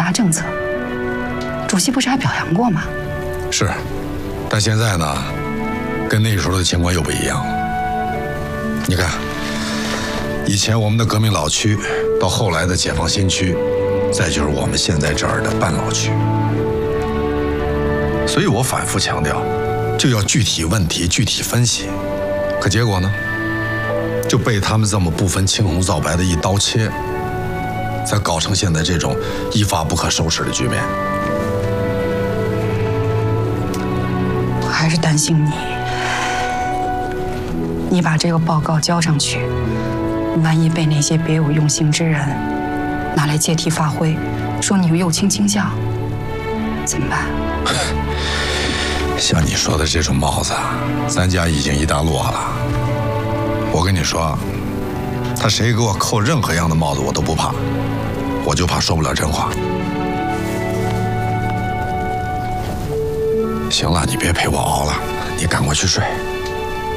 大政策，主席不是还表扬过吗？ 是，但现在呢，跟那时候的情况又不一样了。你看，以前我们的革命老区，到后来的解放新区，再就是我们现在这儿的半老区。所以我反复强调，就要具体问题具体分析。可结果呢，就被他们这么不分青红皂白的一刀切，才搞成现在这种一发不可收拾的局面。 我还是担心你把这个报告交上去，万一被那些别有用心之人拿来借题发挥，说你有右倾倾向，怎么办？ 像你说的这种帽子，咱家已经一大摞了。我跟你说，他谁给我扣任何样的帽子，我都不怕，我就怕说不了真话。行了，你别陪我熬了，你赶快去睡。